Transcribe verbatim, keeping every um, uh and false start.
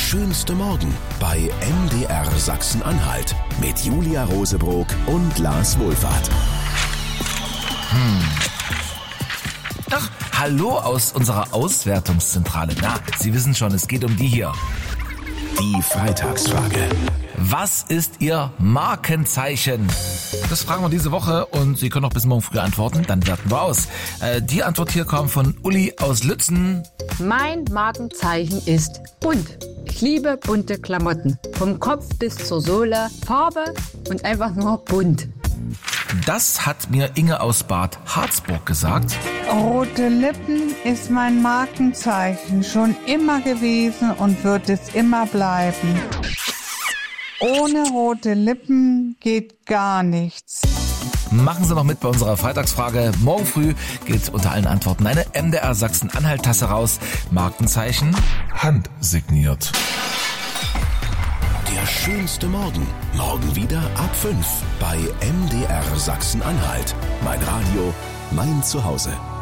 schönste Morgen bei M D R Sachsen-Anhalt mit Julia Rosebrock und Lars Wohlfahrt. Hm. Ach, hallo aus unserer Auswertungszentrale. Na, Sie wissen schon, es geht um die hier. Die Freitagsfrage. Was ist Ihr Markenzeichen? Das fragen wir diese Woche und Sie können auch bis morgen früh antworten, dann werten wir aus. Äh, die Antwort hier kam von Uli aus Lützen. Mein Markenzeichen ist bunt. Ich liebe bunte Klamotten. Vom Kopf bis zur Sohle, Farbe und einfach nur bunt. Das hat mir Inge aus Bad Harzburg gesagt. Rote Lippen ist mein Markenzeichen, schon immer gewesen und wird es immer bleiben. Ohne rote Lippen geht gar nichts. Machen Sie noch mit bei unserer Freitagsfrage. Morgen früh geht unter allen Antworten eine M D R Sachsen-Anhalt-Tasse raus. Markenzeichen handsigniert. Der schönste Morgen. Morgen wieder ab fünf bei M D R Sachsen-Anhalt. Mein Radio, mein Zuhause.